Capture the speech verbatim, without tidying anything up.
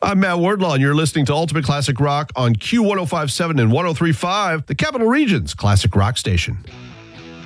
I'm Matt Wardlaw, and you're listening to Ultimate Classic Rock on Q one oh five point seven and one oh three point five, the Capital Region's classic rock station.